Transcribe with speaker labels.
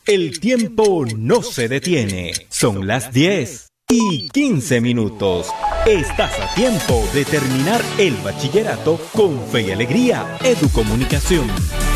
Speaker 1: El tiempo no se detiene. Son las 10:15. Estás a tiempo de terminar el bachillerato con fe y alegría. Educomunicación.